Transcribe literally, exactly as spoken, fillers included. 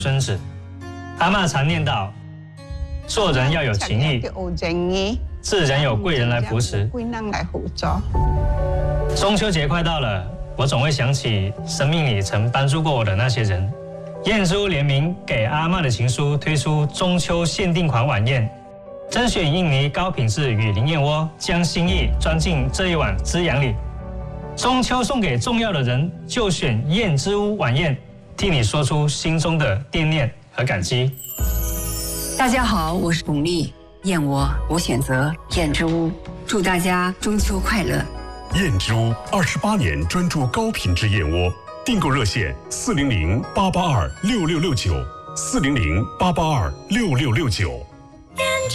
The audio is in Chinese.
孙子。阿嬷常念叨：做人要有情义，自然有贵人来扶持。中秋节快到了，我总会想起生命里曾帮助过我的那些人。燕之屋联名给阿嬷的情书推出中秋限定款晚宴，甄选印尼高品质雨林燕窝，将心意装进这一碗滋养里。中秋送给重要的人，就选燕之屋晚宴，替你说出心中的惦念和感激。 大家好，我是巩俐，燕窝我选择燕之屋，祝大家中秋快乐。 燕之屋二十八年专注高品质燕窝，订购热线四零零八八二六六六九，四零零八八二六六六九。